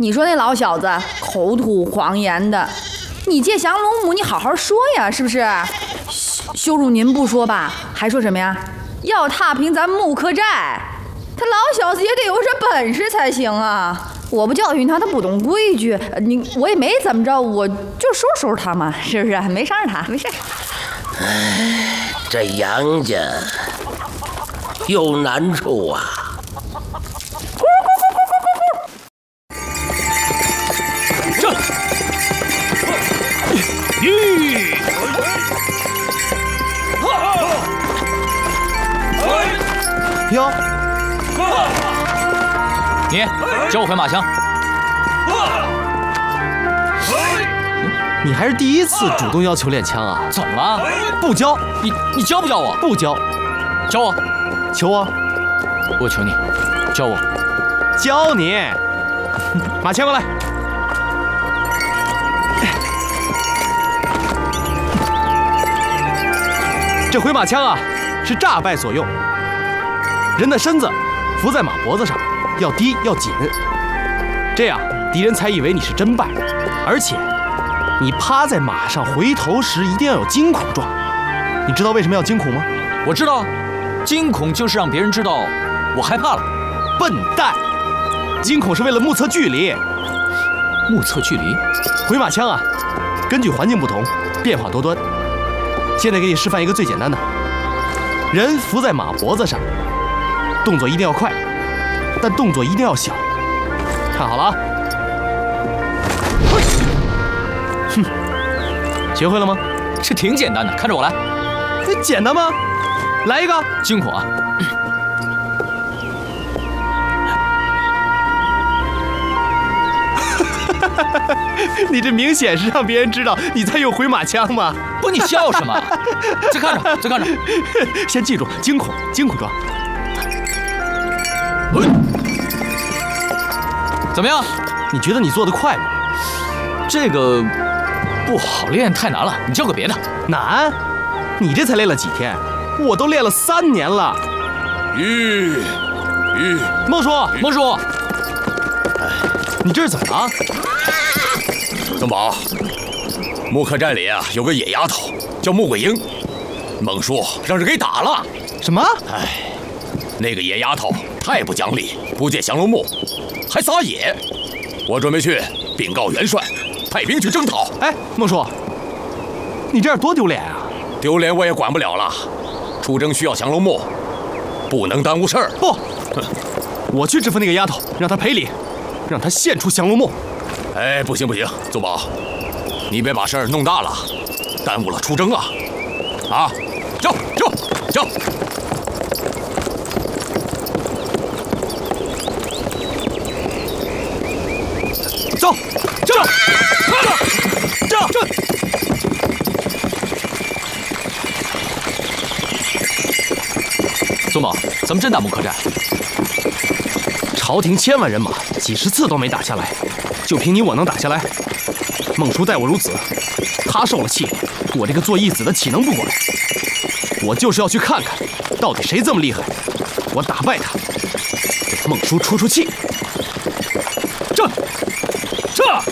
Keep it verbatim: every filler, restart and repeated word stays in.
你说那老小子口吐黄言的，你借降龙母，你好好说呀，是不是？羞辱您不说吧，还说什么呀？要踏平咱木刻寨，他老小子也得有这本事才行啊！我不教训他，他不懂规矩，你我也没怎么着，我就收拾收拾他嘛，是不是？没伤着他，没事。 唉，这杨家有难处啊！ 这，咦， 哟， 你教我回马枪。 你还是第一次主动要求练枪啊？ 怎么了？ 不教， 你你教不教我？ 不教， 教我， 求我， 我求你，教我， 教你。马枪过来。这回马枪啊，是诈败所用。人的身子伏在马脖子上，要低要紧，这样敌人才以为你是真败。而且，你趴在马上回头时一定要有惊恐状。你知道为什么要惊恐吗？ 我知道，惊恐就是让别人知道我害怕了。 笨蛋，惊恐是为了目测距离。 目测距离？ 回马枪啊，根据环境不同，变化多端。现在给你示范一个最简单的：人伏在马脖子上，动作一定要快，但动作一定要小。看好了啊！哼，学会了吗？ 这挺简单的，看着我来。 简单吗？来一个惊恐啊！ 你这明显是让别人知道你在用回马枪嘛！ 不，你笑什么？再看着，再看着。 先记住，惊恐，惊恐状。 怎么样？ 你觉得你做得快吗？ 这个不好练，太难了。你教个别的。 难？你这才练了几天？我都练了三年了。 吁吁， 孟叔， 孟叔， 你这是怎么了？ 宗宝，木刻寨里啊有个野丫头叫穆桂英，孟叔让人给打了。 什么？ 哎，那个野丫头太不讲理，不借降龙木，还撒野。我准备去禀告元帅，派兵去征讨。 哎，孟叔，你这样多丢脸啊！ 丢脸我也管不了了，出征需要降龙木，不能耽误事儿。 不，我去制服那个丫头，让她赔礼，让她献出降龙木。 哎，不行不行，宗宝，你别把事儿弄大了，耽误了出征啊！啊，走走走！ 走，走，走，走！ 宗宝，咱们真打木刻寨？ 朝廷千万人马，几十次都没打下来，就凭你我能打下来？孟叔待我如子，他受了气，我这个做义子的岂能不管？我就是要去看看，到底谁这么厉害，我打败他，给孟叔出出气。这，这。